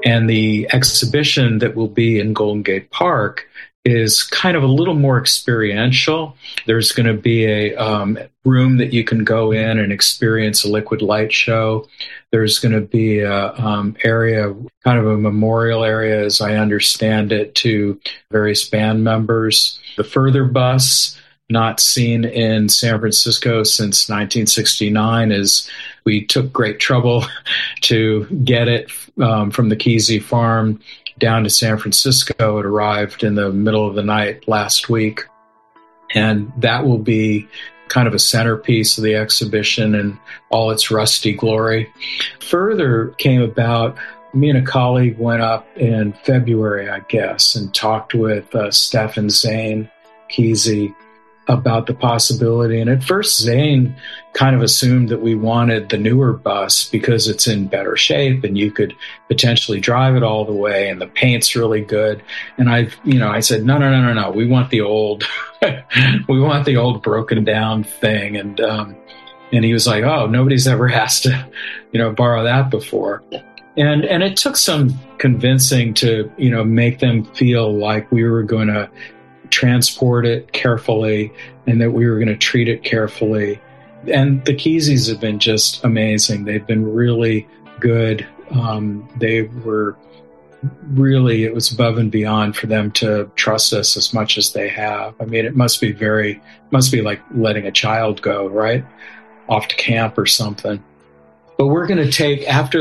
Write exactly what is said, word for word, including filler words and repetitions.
And the exhibition that will be in Golden Gate Park is kind of a little more experiential. There's going to be a um, room that you can go in and experience a liquid light show. There's going to be a um, area, kind of a memorial area, as I understand it, to various band members. The Further bus, not seen in San Francisco since nineteen sixty-nine, is we took great trouble to get it um, from the Kesey farm down to San Francisco. It arrived in the middle of the night last week. And that will be kind of a centerpiece of the exhibition in all its rusty glory. Further came about, me and a colleague went up in February, I guess, and talked with uh, Stefan Zane Kesey about the possibility. And at first, Zane kind of assumed that we wanted the newer bus because it's in better shape and you could potentially drive it all the way and the paint's really good. And I, you know, I said, no, no, no, no, no. We want the old, we want the old broken down thing. And, um, and he was like, oh, nobody's ever asked to, you know, borrow that before. And, and it took some convincing to, you know, make them feel like we were going to transport it carefully and that we were going to treat it carefully. And the Keseys have been just amazing. They've been really good. Um, they were really, it was above and beyond for them to trust us as much as they have. I mean, it must be very, must be like letting a child go, right? Off to camp or something. But we're going to take, after